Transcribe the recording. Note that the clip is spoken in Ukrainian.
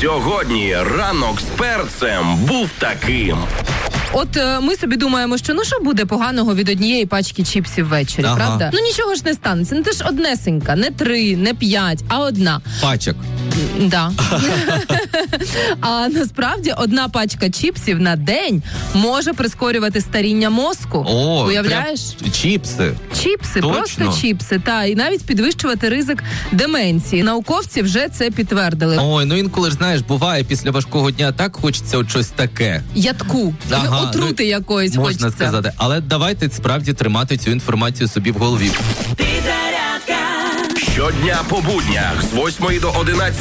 Сьогодні ранок з перцем був таким. От ми собі думаємо, що що буде поганого від однієї пачки чіпсів ввечері, правда? Нічого ж не станеться. Ти ж однесенька, не 3, не 5, а одна. Пачок. Да. А насправді одна пачка чіпсів на день може прискорювати старіння мозку. О, уявляєш? Чіпси. Чіпси, точно? просто чіпси, і навіть підвищувати ризик деменції. Науковці вже це підтвердили. Ой, інколи ж, знаєш, буває після важкого дня так хочеться от щось таке. Ядку, отрути якоїсь можна хочеться. Можна сказати, але давайте справді тримати цю інформацію собі в голові. Щодня по буднях з 8 до 11